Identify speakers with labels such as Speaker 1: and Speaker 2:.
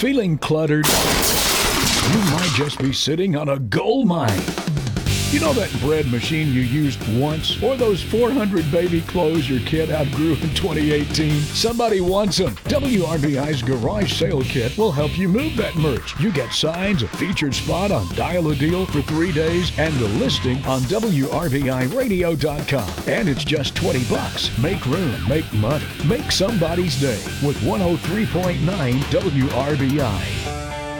Speaker 1: Feeling cluttered? You might just be sitting on a gold mine. You know that bread machine you used once? Or those 400 baby clothes your kid outgrew in 2018? Somebody wants them. WRBI's Garage Sale Kit will help you move that merch. You get signs, a featured spot on Dial a Deal for 3 days, and the listing on WRBIRadio.com. And it's just $20. Make room, make money, make somebody's day with 103.9 WRBI.